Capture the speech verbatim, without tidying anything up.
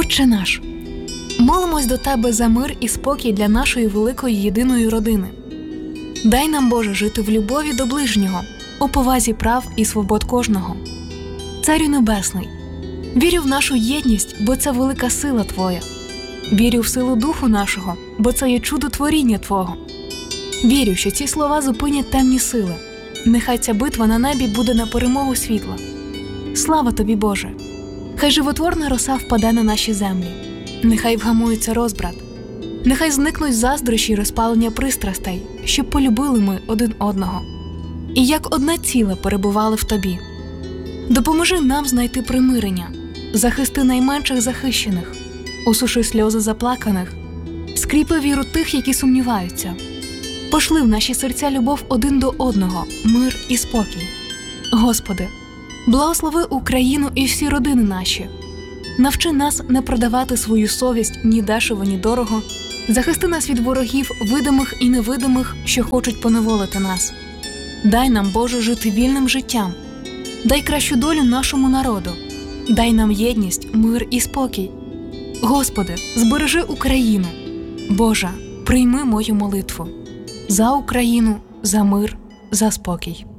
Отче наш, молимось до Тебе за мир і спокій для нашої великої єдиної родини. Дай нам, Боже, жити в любові до ближнього, у повазі прав і свобод кожного. Царю Небесний, вірю в нашу єдність, бо це велика сила Твоя. Вірю в силу Духу нашого, бо це є чудо творіння Твого. Вірю, що ці слова зупинять темні сили. Нехай ця битва на небі буде на перемогу світла. Слава Тобі, Боже! Хай животворна роса впаде на наші землі. Нехай вгамується розбрат. Нехай зникнуть заздрощі й розпалення пристрастей, щоб полюбили ми один одного. І як одне ціле перебували в Тобі. Допоможи нам знайти примирення, захисти найменших захищених, усуши сльози заплаканих, скріпи віру тих, які сумніваються. Пошли в наші серця любов один до одного, мир і спокій. Господи, благослови Україну і всі родини наші. Навчи нас не продавати свою совість ні дешево, ні дорого. Захисти нас від ворогів, видимих і невидимих, що хочуть поневолити нас. Дай нам, Боже, жити вільним життям. Дай кращу долю нашому народу. Дай нам єдність, мир і спокій. Господи, збережи Україну. Боже, прийми мою молитву. За Україну, за мир, за спокій.